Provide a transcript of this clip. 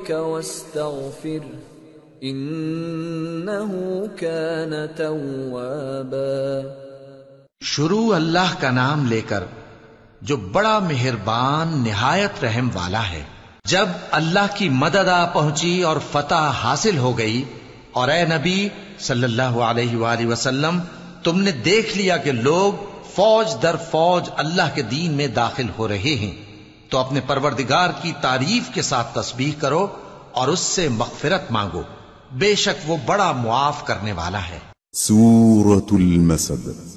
वस्तगफिर इन्नहु कान तव्वाबा। शुरू अल्लाह का नाम लेकर जो बड़ा मेहरबान निहायत रहम वाला है। जब अल्लाह की मदद आ पहुंची और फतह हासिल हो गई और ए नबी सल्लल्लाहु अलैहि वसल्लम तुमने देख लिया कि लोग फौज दर फौज अल्लाह के दीन में दाखिल हो रहे हैं, तो अपने परवरदिगार की तारीफ के साथ तस्बीह करो और उससे मग़फ़िरत मांगो, बेशक वो बड़ा मुआफ करने वाला है। सूरतुल मसद।